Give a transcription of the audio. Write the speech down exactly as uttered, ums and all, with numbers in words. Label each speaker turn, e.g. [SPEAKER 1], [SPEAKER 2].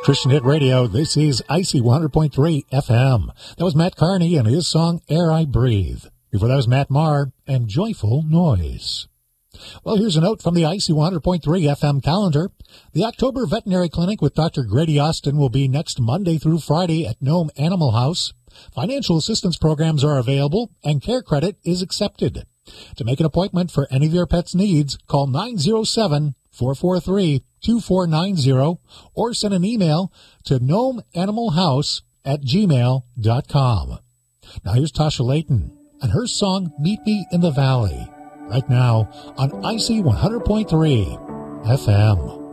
[SPEAKER 1] Christian Hit Radio, this is Icy one hundred point three F M. That was Matt Carney and his song, Air I Breathe. Before that was Matt Marr and Joyful Noise. Well, here's a note from the Icy one hundred point three F M calendar. The October Veterinary Clinic with Doctor Grady Austin will be next Monday through Friday at Nome Animal House. Financial assistance programs are available and care credit is accepted. To make an appointment for any of your pet's needs, call nine oh seven, four four three, two four nine zero or send an email to gnomeanimalhouse at gmail dot com. Now here's Tasha Layton and her song Meet Me in the Valley, right now on Icy one hundred point three F M.